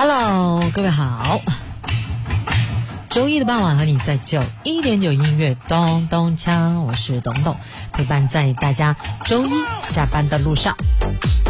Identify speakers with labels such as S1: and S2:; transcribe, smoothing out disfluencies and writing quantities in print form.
S1: Hello， 各位好。周一的傍晚和你在91.9音乐咚咚锵，我是董董，陪伴在大家周一下班的路上。